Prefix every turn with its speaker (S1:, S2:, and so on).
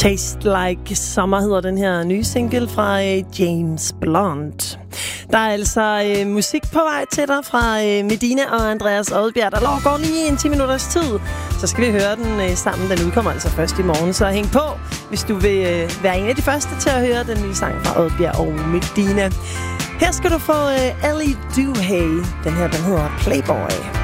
S1: Taste Like Summer hedder den her nye single fra James Blunt. Der er altså musik på vej til dig fra Medina og Andreas Odbjerg. Der går lige en 10 minutters tid, så skal vi høre den sammen. Den udkommer altså først i morgen, så hæng på, hvis du vil være en af de første til at høre den nye sang fra Odbjerg og Medina. Her skal du få Ellie Duhay. Den her, den hedder Playboy.